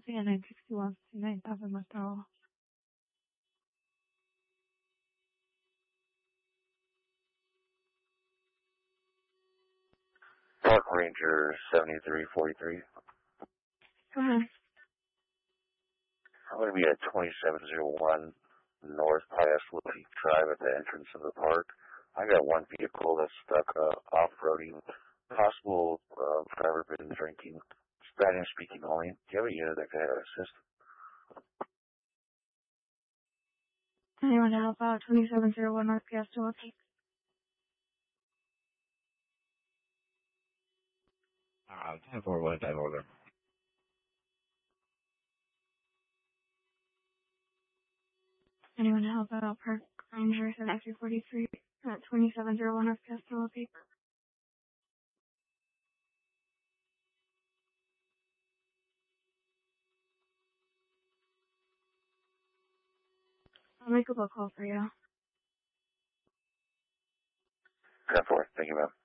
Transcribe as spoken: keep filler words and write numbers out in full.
Looking at nine sixty-one fifty-nine, Thousand withdrawal. Park Ranger seventy-three forty-three. Come on. I'm going to be at twenty-seven oh one North Pius Woody Drive at the entrance of the park. I got one vehicle that's stuck uh, off-roading. Possible uh, driver been drinking. Spanish speaking only. Do you have a unit that can assist? Anyone help out? twenty-seven oh one North Pius Woody. Uh, ten four one, ten order. Anyone help out? Park Ranger seventy-three forty-three at twenty-seven oh one North Pius Woody. I'll make a book call for you. ten four. Thank you, ma'am.